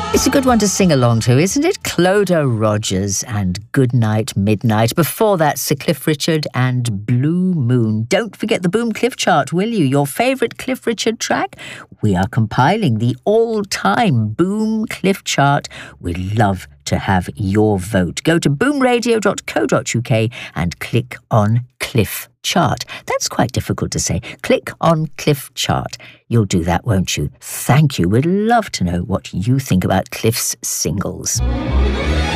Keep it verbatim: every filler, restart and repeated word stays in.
It's a good one to sing along to, isn't it? Clodagh Rogers and Goodnight Midnight. Before that, Sir Cliff Richard and Blue Moon. Don't forget the Boom Cliff chart, will you? Your favourite Cliff Richard track? We are compiling the all-time Boom Cliff chart. We'd love to have your vote. Go to boom radio dot co dot uk and click on Cliff Chart. That's quite difficult to say. Click on Cliff Chart. You'll do that, won't you? Thank you. We'd love to know what you think about Cliff's singles.